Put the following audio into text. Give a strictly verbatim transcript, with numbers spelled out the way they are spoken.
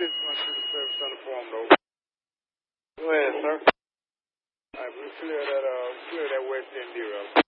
This one to the service on the form, though. Go ahead, sir. All right, we'll clear that, uh, clear that west end here up.